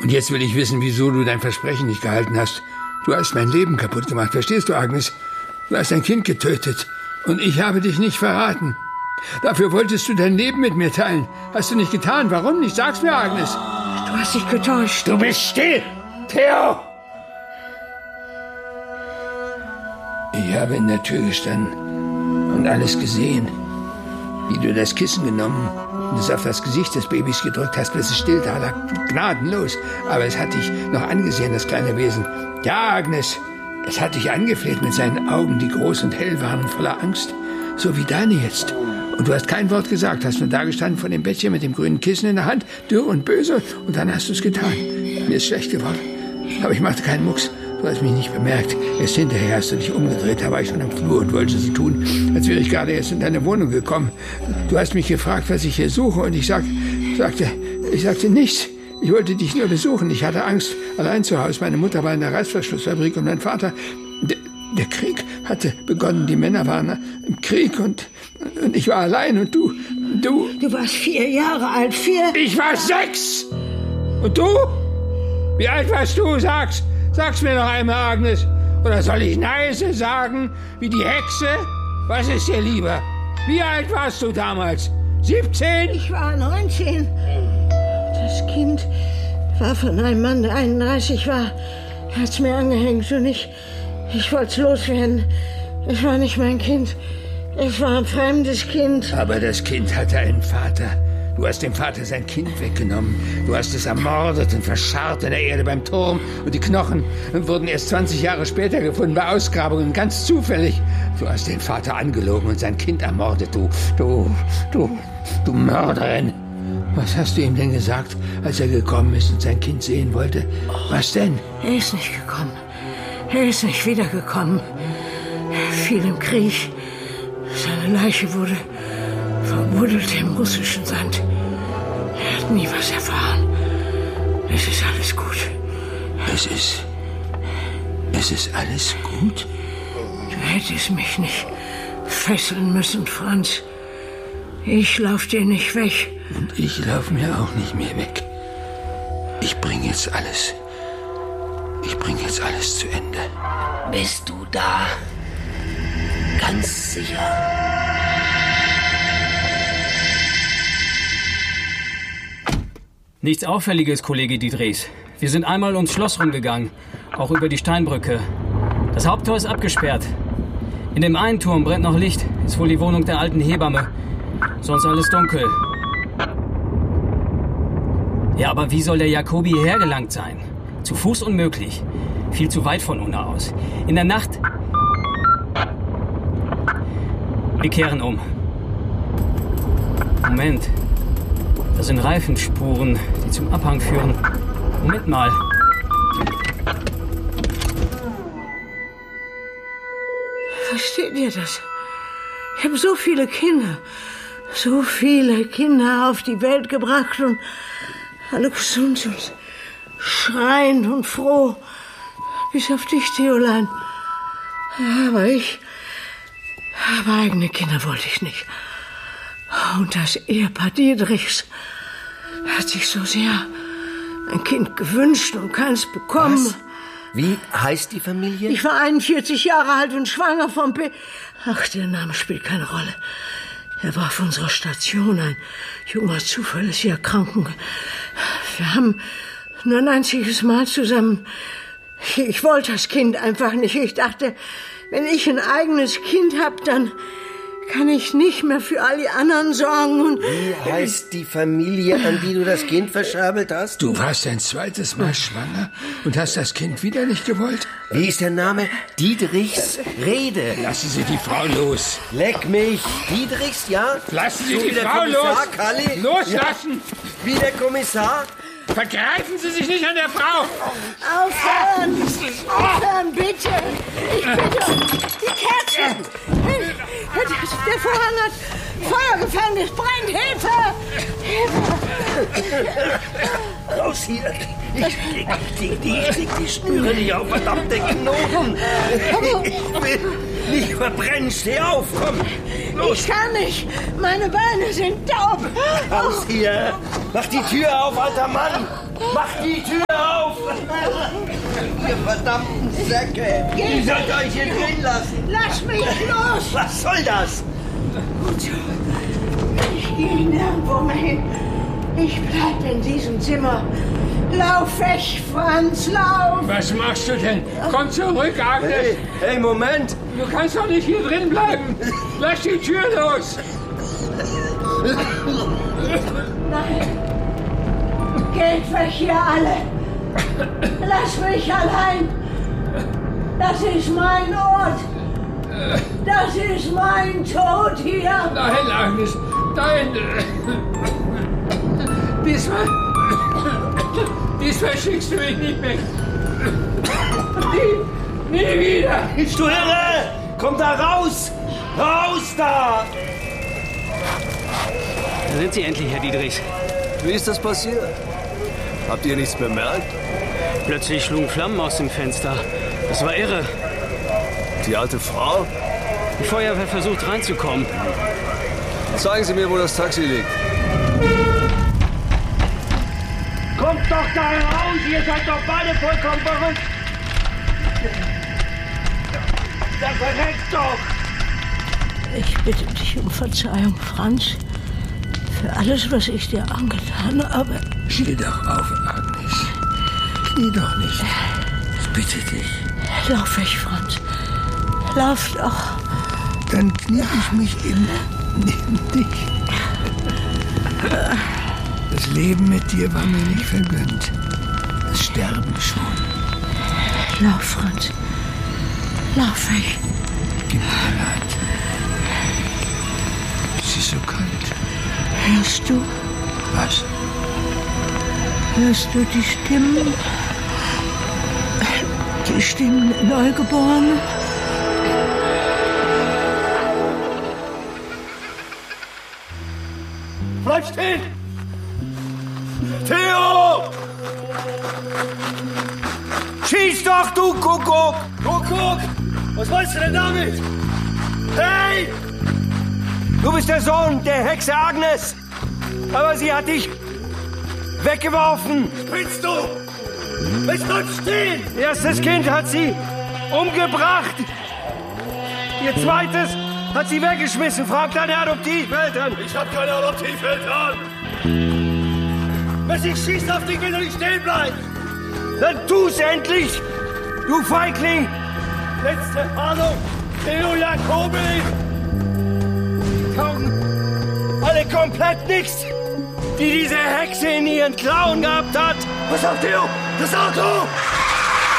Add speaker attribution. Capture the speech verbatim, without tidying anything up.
Speaker 1: Und jetzt will ich wissen, wieso du dein Versprechen nicht gehalten hast. Du hast mein Leben kaputt gemacht, verstehst du, Agnes? Du hast ein Kind getötet und ich habe dich nicht verraten. Dafür wolltest du dein Leben mit mir teilen. Hast du nicht getan. Warum nicht? Sag's mir, Agnes.
Speaker 2: Du hast dich getäuscht.
Speaker 1: Du bist still, Theo! Ich habe in der Tür gestanden und alles gesehen. Wie du das Kissen genommen und es auf das Gesicht des Babys gedrückt hast, bis es still da lag. Gnadenlos. Aber es hat dich noch angesehen, das kleine Wesen. Ja, Agnes, es hat dich angefleht mit seinen Augen, die groß und hell waren, voller Angst. So wie deine jetzt. Und du hast kein Wort gesagt, hast nur da gestanden vor dem Bettchen mit dem grünen Kissen in der Hand, dürr und böse, und dann hast du es getan. Mir ist schlecht geworden. Aber ich machte keinen Mucks. Du hast mich nicht bemerkt. Erst hinterher hast du dich umgedreht, da war ich schon am Flur und wollte so tun, als wäre ich gerade erst in deine Wohnung gekommen. Du hast mich gefragt, was ich hier suche, und ich sag, sagte, ich sagte nichts. Ich wollte dich nur besuchen. Ich hatte Angst, allein zu Hause. Meine Mutter war in der Reißverschlussfabrik und mein Vater... Der, der Krieg hatte begonnen. Die Männer waren im Krieg und, und ich war allein und du... Du...
Speaker 2: Du warst vier Jahre alt, vier...
Speaker 1: Ich war sechs! Und du? Wie alt warst du? Sag's! Sag's mir noch einmal, Agnes. Oder soll ich Neise sagen, wie die Hexe? Was ist dir lieber? Wie alt warst du damals? siebzehn?
Speaker 2: Ich war neunzehn. Das Kind war von einem Mann, der einunddreißig war. Er hat's mir angehängt und ich, ich wollte es loswerden. Es war nicht mein Kind. Es war ein fremdes Kind.
Speaker 1: Aber das Kind hatte einen Vater. Du hast dem Vater sein Kind weggenommen. Du hast es ermordet und verscharrt in der Erde beim Turm. Und die Knochen wurden erst zwanzig Jahre später gefunden, bei Ausgrabungen, ganz zufällig. Du hast den Vater angelogen und sein Kind ermordet, du, du, du, du Mörderin. Was hast du ihm denn gesagt, als er gekommen ist und sein Kind sehen wollte? Was denn?
Speaker 2: Er ist nicht gekommen. Er ist nicht wiedergekommen. Er fiel im Krieg. Seine Leiche wurde verbuddelt im russischen Sand. Er hat nie was erfahren. Es ist alles gut.
Speaker 1: Es ist... Es ist alles gut?
Speaker 2: Du hättest mich nicht fesseln müssen, Franz. Ich lauf dir nicht weg.
Speaker 1: Und ich lauf mir auch nicht mehr weg. Ich bring jetzt alles... Ich bring jetzt alles zu Ende.
Speaker 3: Bist du da? Ganz sicher?
Speaker 4: Nichts Auffälliges, Kollege Diedrichs. Wir sind einmal ums Schloss rumgegangen, auch über die Steinbrücke. Das Haupttor ist abgesperrt. In dem einen Turm brennt noch Licht. Ist wohl die Wohnung der alten Hebamme. Sonst alles dunkel. Ja, aber wie soll der Jacobi hierher gelangt sein? Zu Fuß unmöglich. Viel zu weit von Unna aus. In der Nacht... Wir kehren um. Moment. Das sind Reifenspuren, die zum Abhang führen. Moment mal.
Speaker 2: Versteht ihr das? Ich habe so viele Kinder, so viele Kinder auf die Welt gebracht und alle gesund und schreiend und froh. Bis auf dich, Theolein. Aber ich... Aber eigene Kinder wollte ich nicht. Und das Ehepaar Diedrichs hat sich so sehr ein Kind gewünscht und keins bekommen.
Speaker 3: Was? Wie heißt die Familie?
Speaker 2: Ich war einundvierzig Jahre alt und schwanger vom P... Ach, der Name spielt keine Rolle. Er war auf unserer Station ein junger, zuverlässiger Kranken. Wir haben nur ein einziges Mal zusammen... Ich, ich wollte das Kind einfach nicht. Ich dachte, wenn ich ein eigenes Kind habe, dann kann ich nicht mehr für all die anderen sorgen. Und
Speaker 3: wie heißt die Familie, an die du das Kind verschabelt hast?
Speaker 1: Du warst ein zweites Mal schwanger und hast das Kind wieder nicht gewollt?
Speaker 3: Wie ist der Name? Diedrichs? Rede.
Speaker 1: Lassen Sie die Frau los.
Speaker 3: Leck mich. Diedrichs, ja?
Speaker 1: Lassen Sie
Speaker 3: so
Speaker 1: die
Speaker 3: wie der
Speaker 1: Frau
Speaker 3: Kommissar,
Speaker 1: los.
Speaker 3: Kalli?
Speaker 1: Loslassen.
Speaker 3: Ja. Wie der Kommissar?
Speaker 1: Vergreifen Sie sich nicht an der Frau!
Speaker 2: Aufhören! Aufhören, bitte! Ich bitte um die Kerzen! Der Vorhang hat Feuer gefangen! Es brennt! Hilfe! Hilfe!
Speaker 3: Raus hier! Ich krieg die, die, die, die spüre dich auf, verdammte Knoten! Ich will nicht verbrennen! Steh auf! Komm! Los!
Speaker 2: Ich kann nicht! Meine Beine sind taub!
Speaker 3: Raus hier! Mach die Tür auf, alter Mann! Mach die Tür Ihr verdammten Säcke! Ihr sollt euch hier drin lassen!
Speaker 2: Lass mich los!
Speaker 3: Was soll das?
Speaker 2: Gut so. Ich gehe nirgendwo mehr hin. Ich bleib in diesem Zimmer. Lauf weg, Franz, lauf!
Speaker 1: Was machst du denn? Komm zurück, Agnes!
Speaker 3: Hey, hey, Moment!
Speaker 1: Du kannst doch nicht hier drin bleiben! Lass die Tür los!
Speaker 2: Nein! Geht weg hier alle! Lass mich allein! Das ist mein Ort! Das ist mein Tod hier!
Speaker 1: Nein, Agnes! Nein! Diesmal... Diesmal schickst du mich nicht weg! Nie, nie wieder!
Speaker 3: Bist du irre? Komm da raus! Raus da!
Speaker 4: Da sind Sie endlich, Herr Dietrichs.
Speaker 5: Wie ist das passiert? Habt ihr nichts bemerkt?
Speaker 4: Plötzlich schlugen Flammen aus dem Fenster. Das war irre.
Speaker 5: Die alte Frau?
Speaker 4: Die Feuerwehr versucht reinzukommen.
Speaker 5: Zeigen Sie mir, wo das Taxi liegt.
Speaker 3: Kommt doch da raus! Ihr seid doch beide vollkommen verrückt! Da verreckt doch!
Speaker 2: Ich bitte dich um Verzeihung, Franz, für alles, was ich dir angetan habe.
Speaker 1: Steh doch auf, Agnes. Knie doch nicht. Ich bitte dich.
Speaker 2: Lauf weg, Franz. Lauf doch.
Speaker 1: Dann knie ich mich eben neben dich. Das Leben mit dir war mir nicht vergönnt. Das Sterben schon.
Speaker 2: Lauf, Franz. Lauf weg.
Speaker 1: Gib mir leid. Es ist so kalt.
Speaker 2: Hörst du?
Speaker 1: Was?
Speaker 2: Hörst du die Stimmen? Die Stimmen der Neugeborenen?
Speaker 3: Bleib stehen! Theo! Schieß doch, du Kuckuck! Kuckuck! Was meinst du denn damit? Hey! Du bist der Sohn der Hexe Agnes! Aber sie hat dich weggeworfen! Spinnst du? Was bleibst stehen? Erstes Kind hat sie umgebracht! Ihr zweites hat sie weggeschmissen. Frag deine Adoptiveltern! Ich hab keine Adoptiveltern! Wer sich schießt auf dich, will doch nicht stehen bleiben! Dann tu's endlich! Du Feigling! Letzte Ahnung! Theo Jakobi! Die taugen alle komplett nichts, die diese Hexe in ihren Klauen gehabt hat! Was sagt Theo? Das Auto!